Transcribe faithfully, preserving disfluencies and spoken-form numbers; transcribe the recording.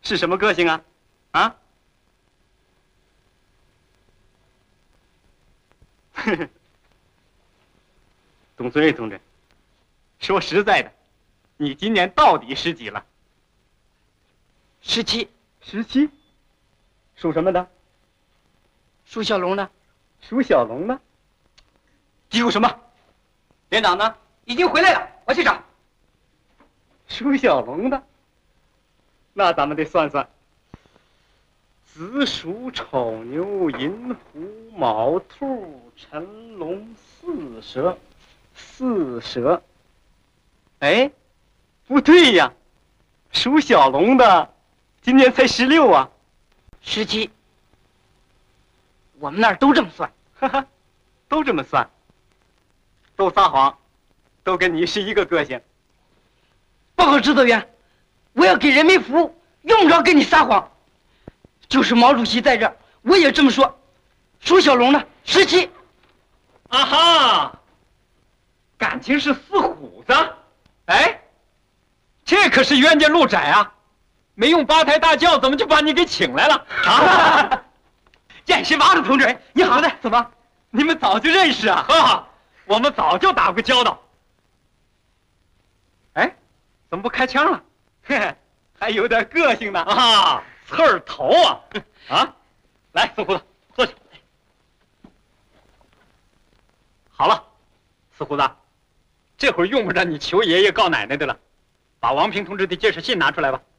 是什么个性啊？啊？呵呵，董存瑞同志，说实在的，你今年到底十几了？ 十七。 十七？属什么的？ 属小龙的。 属小龙的？嘀咕什么？连长呢？ 已经回来了，我去找。 属小龙的，那咱们得算算。子鼠、丑牛、寅虎、卯兔、辰龙、巳蛇，巳蛇。哎，不对呀，属小龙的今年才十六啊。 十七。我们那儿都这么算。 哈哈，都这么算，都撒谎，都跟你是一个个性。 报告指导员，我要给人民服务，用不着跟你撒谎。就是毛主席在这儿，我也这么说。属小龙的十七。 啊哈，感情是四虎子。哎，这可是冤家路窄啊！没用八抬大轿，怎么就把你给请来了？啊！见识马主同志，你好的，怎么？你们早就认识啊？哈，我们早就打过交道。哎，怎么不开枪了？嘿嘿，还有点个性呢啊！刺儿头啊！啊，来，四胡子，坐下。好了，四胡子，这会儿用不着你求爷爷告奶奶的了，把王平同志的介绍信拿出来吧。